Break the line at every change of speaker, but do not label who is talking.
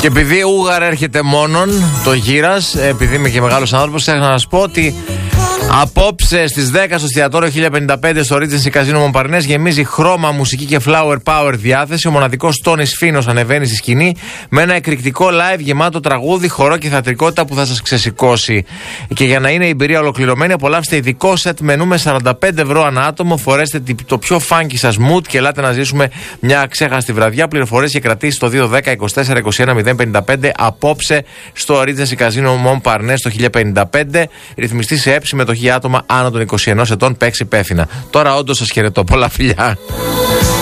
Και επειδή Ούγαρ έρχεται μόνον το γύρας, επειδή είμαι και μεγάλος άνθρωπος, θέλω να σας πω ότι απόψε στις 10 στο εστιατόριο 1055 στο Regency Casino Montparnasse γεμίζει χρώμα, μουσική και flower power διάθεση. Ο μοναδικός Τόνις Φίνος ανεβαίνει στη σκηνή με ένα εκρηκτικό live γεμάτο τραγούδι, χορό και θεατρικότητα που θα σας ξεσηκώσει. Και για να είναι η εμπειρία ολοκληρωμένη, απολαύστε ειδικό set μενού με 45 ευρώ ανά άτομο. Φορέστε το πιο funky σας mood και ελάτε να ζήσουμε μια αξέχαστη βραδιά. Πληροφορίες και κρατήσεις στο 210-24-21-055 απόψε στο Regency Casino Montparnasse στο 1055. Ρυθμιστή σε έψη με το άτομα άνω των 21 ετών, παίξει υπεύθυνα. Τώρα όντως σας χαιρετώ. Πολλά φιλιά.